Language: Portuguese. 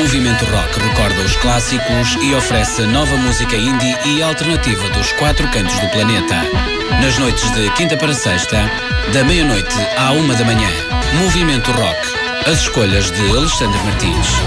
Movimento Rock recorda os clássicos e oferece nova música indie e alternativa dos 4 cantos do planeta. Nas noites de quinta para sexta, da meia-noite à 1 da manhã. Movimento Rock. As escolhas de Alexandre Martins.